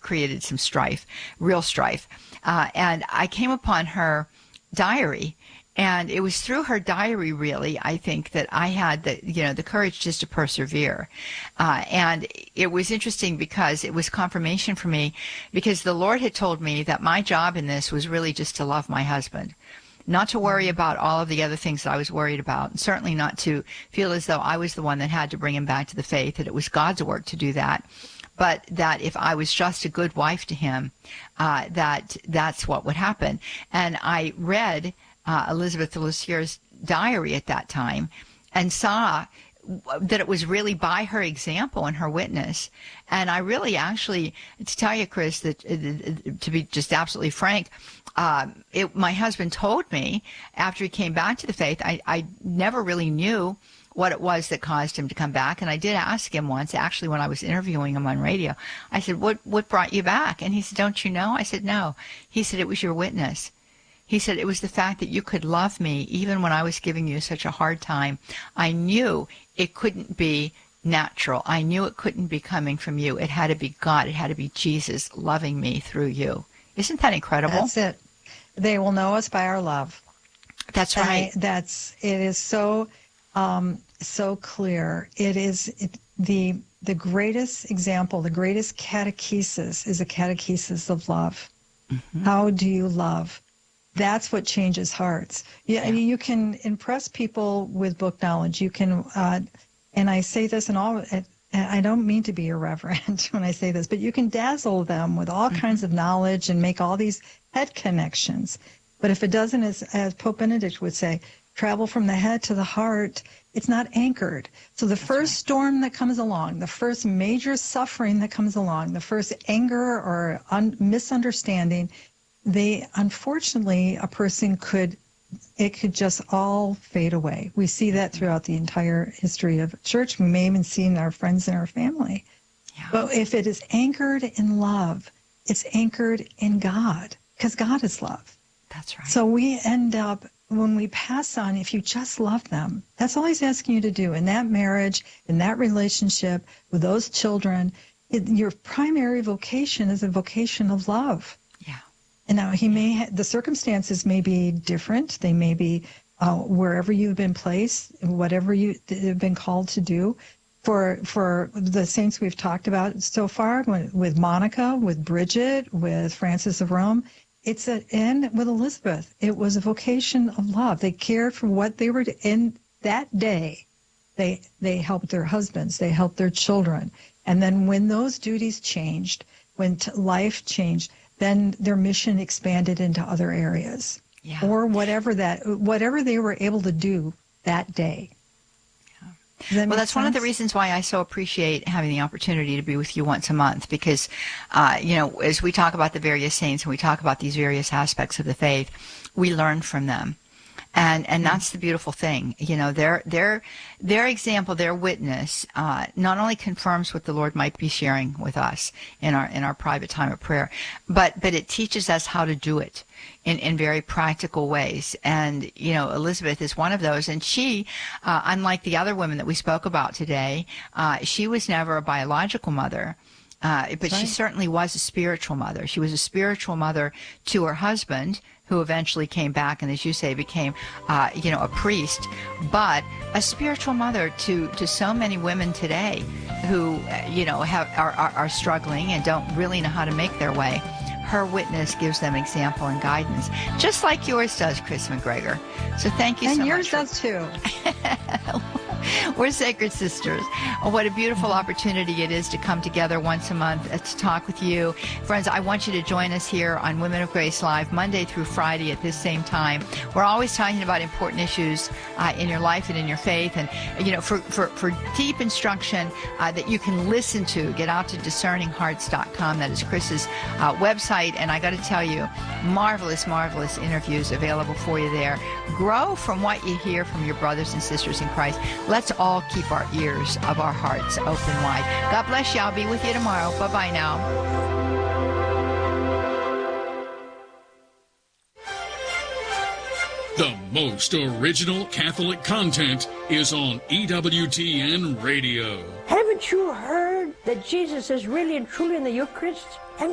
created some strife, real strife. And I came upon her diary. And it was through her diary, really, I think, that I had the courage just to persevere. And it was interesting because it was confirmation for me, because the Lord had told me that my job in this was really just to love my husband, not to worry about all of the other things that I was worried about, and certainly not to feel as though I was the one that had to bring him back to the faith, that it was God's work to do that. But that if I was just a good wife to him, that's what would happen. And I read Elizabeth de Lucier's diary at that time and saw that it was really by her example and her witness. And I really actually, to tell you, Chris, that to be just absolutely frank, my husband told me after he came back to the faith, I never really knew what it was that caused him to come back. And I did ask him once, actually, when I was interviewing him on radio, I said, what brought you back? And he said, don't you know? I said, no. He said, it was your witness. He said, it was the fact that you could love me even when I was giving you such a hard time. I knew it couldn't be natural. I knew it couldn't be coming from you. It had to be God. It had to be Jesus loving me through you. Isn't that incredible? That's it. They will know us by our love. That's right. It is so clear. It is the greatest example, the greatest catechesis is a catechesis of love. Mm-hmm. How do you love? That's what changes hearts. Yeah. You can impress people with book knowledge. You can, and I say this in all, I don't mean to be irreverent when I say this, but you can dazzle them with all kinds of knowledge and make all these head connections. But if it doesn't, as Pope Benedict would say, travel from the head to the heart, it's not anchored. So the first storm that comes along, the first major suffering that comes along, the first anger or misunderstanding, unfortunately, a person could just all fade away. We see that throughout the entire history of the church. We may even see in our friends and our family. Yeah. But if it is anchored in love, it's anchored in God, because God is love. That's right. So we end up, when we pass on, if you just love them, that's all he's asking you to do in that marriage, in that relationship, with those children. Your primary vocation is a vocation of love. And now the circumstances may be different. They may be wherever you've been placed, whatever you have been called to do. For the saints we've talked about so far, with Monica, with Bridget, with Francis of Rome, and with Elizabeth, it was a vocation of love. They cared for what they were in that day. They helped their husbands. They helped their children. And then when those duties changed, when life changed, then their mission expanded into other areas, or whatever they were able to do that day. Well, that's one of the reasons why I so appreciate having the opportunity to be with you once a month, because, as we talk about the various saints and we talk about these various aspects of the faith, we learn from them. And that's the beautiful thing. Their example, their witness, not only confirms what the Lord might be sharing with us in our private time of prayer, but it teaches us how to do it in very practical ways. And, Elizabeth is one of those. And she, unlike the other women that we spoke about today, she was never a biological mother. But she certainly was a spiritual mother. She was a spiritual mother to her husband, who eventually came back and, as you say, became, a priest, but a spiritual mother to so many women today who, are struggling and don't really know how to make their way. Her witness gives them example and guidance, just like yours does, Kris McGregor. So thank you so much. And yours does too. We're Sacred Sisters. Oh, what a beautiful opportunity it is to come together once a month to talk with you. Friends, I want you to join us here on Women of Grace Live, Monday through Friday at this same time. We're always talking about important issues in your life and in your faith. And, for deep instruction that you can listen to, get out to discerninghearts.com. That is Kris's website. And I got to tell you, marvelous, marvelous interviews available for you there. Grow from what you hear from your brothers and sisters in Christ. Let's all keep our ears of our hearts open wide. God bless you. I'll be with you tomorrow. Bye-bye now. The most original Catholic content is on EWTN Radio. Haven't you heard that Jesus is really and truly in the Eucharist?